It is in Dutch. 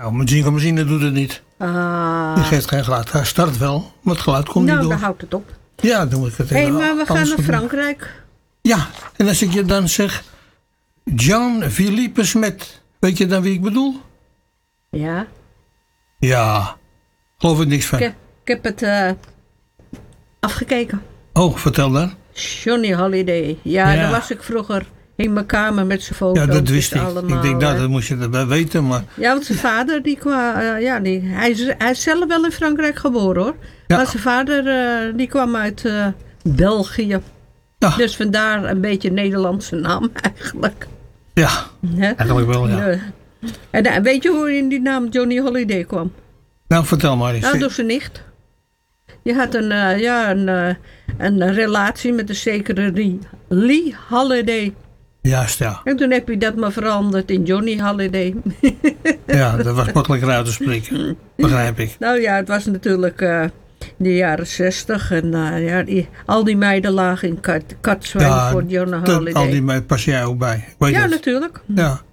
Nou, mijn zingelmachine doet het niet. Die geeft geen geluid. Hij start wel, maar het geluid komt niet door. Nou, dan houdt het op. Ja, dan moet ik het Maar we gaan naar Frankrijk. Ja, en als ik je dan zeg... Jean-Philippe Smet. Weet je dan wie ik bedoel? Ja. Ja, geloof er niks van. Ik heb het afgekeken. Oh, vertel dan. Johnny Holiday. Ja, daar was ik vroeger in mijn kamer met zijn foto's. Ja, dat wist ik. Allemaal, Ik denk, dat moest je erbij weten. Maar... Ja, want zijn vader, hij is zelf wel in Frankrijk geboren hoor. Ja. Maar zijn vader, die kwam uit België. Ja. Dus vandaar een beetje Nederlandse naam eigenlijk. Ja, eigenlijk wel, ja. En weet je hoe in die naam Johnny Holiday kwam? Nou, vertel maar eens. Nou, door zijn nicht. Je had een relatie met een zekere Lee Holiday. Juist, ja. En toen heb je dat maar veranderd in Johnny Holiday. Ja, dat was makkelijker uit te spreken. Begrijp ik. Nou ja, het was natuurlijk in de jaren 60. En al die meiden lagen in katzwijn voor Johnny Holiday. Al die meiden pas jij ook bij. Weet ja, natuurlijk. Ja.